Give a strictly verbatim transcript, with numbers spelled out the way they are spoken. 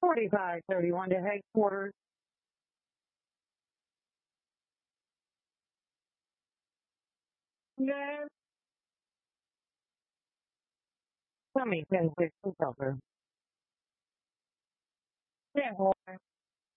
forty-five thirty-one to headquarters. Yes. Let me finish this cover. Yeah.